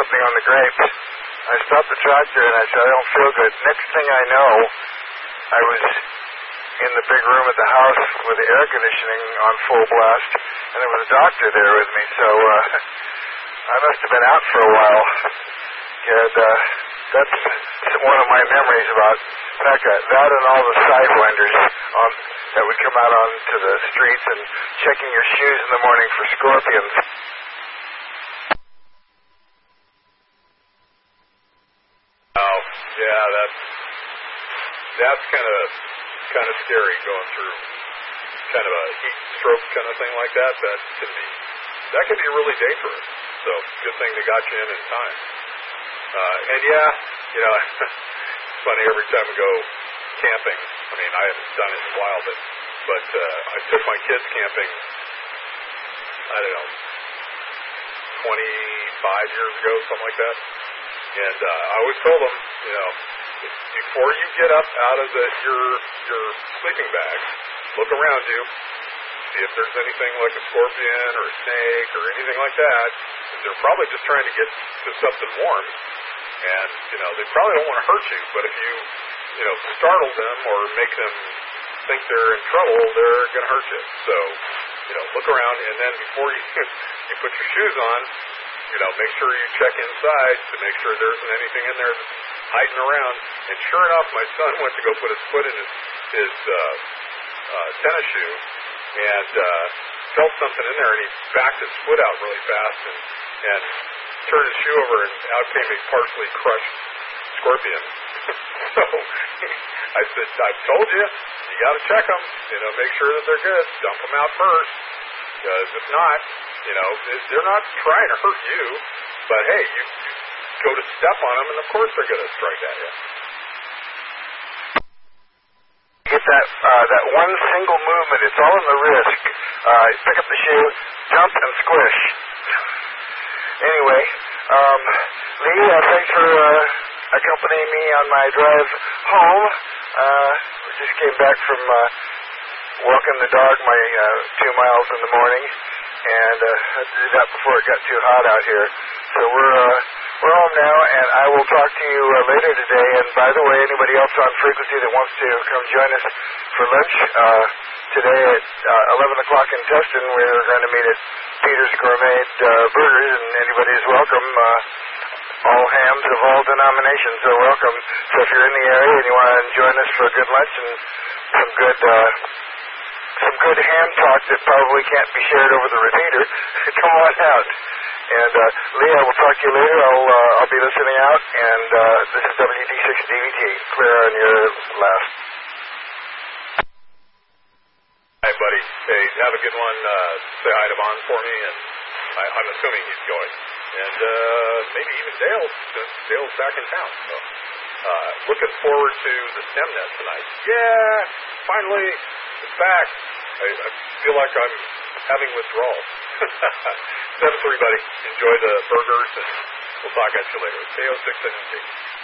something on the grapes. I stopped the tractor and I said, I don't feel good. Next thing I know, I was in the big room at the house with the air conditioning on full blast, and there was a doctor there with me, so I must have been out for a while. And that's one of my memories about Pekka. That and all the sidewinders that would come out onto the streets and checking your shoes in the morning for scorpions. Oh, yeah, that's kind of scary going through kind of a heat stroke kind of thing like that. That can be really dangerous. So good thing they got you in time. And yeah, it's funny every time we go camping. I mean, I haven't done it in a while, but I took my kids camping. I don't know, 25 years ago, something like that. And I always told them, before you get up out of your sleeping bag, look around you, see if there's anything like a scorpion or a snake or anything like that. They're probably just trying to get to something warm, and they probably don't want to hurt you. But if you startle them or make them think they're in trouble, they're going to hurt you. So look around, and then before you put your shoes on, make sure you check inside to make sure there isn't anything in there that's hiding around. And sure enough, my son went to go put his foot in his tennis shoe and felt something in there, and he backed his foot out really fast and turned his shoe over, and out came a partially crushed scorpion. So I said, I've told you, you got to check them, make sure that they're good, dump them out first, because if not, they're not trying to hurt you, but hey, you go to step on them, and of course they're going to strike at you. Get that one single movement, it's all in the wrist. Pick up the shoe, jump, and squish. Anyway, Lee, thanks for accompanying me on my drive home. We just came back from walking the dog my 2 miles in the morning, and had to do that before it got too hot out here. So we're home now, and I will talk to you later today. And by the way, anybody else on Frequency that wants to come join us for lunch today at 11 o'clock in Tustin, we're going to meet at Peter's Gourmet Burgers, and anybody is welcome. All hams of all denominations are welcome. So if you're in the area and you want to join us for a good lunch and some good ham talk that probably can't be shared over the repeater, come on out. And Lee, I will talk to you later. I'll be listening out. And this is WD6 DVT. Clear on your last. Hi, buddy. Hey, have a good one. Say hi to Vaughn for me, and I'm assuming he's going. And maybe even Dale, since Dale's back in town. So looking forward to the STEMnet tonight. Yeah, finally, it's back. I feel like I'm having withdrawal. 7-3, buddy. Enjoy the burgers, and we'll talk at you later. KO6NT.